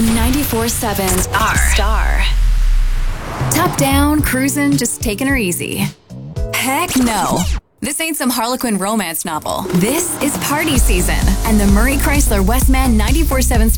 94.7 Star. Top down, cruising, just taking her easy. Heck no. This ain't some Harlequin romance novel. This is party season, and the Murray Chrysler Westman 94.7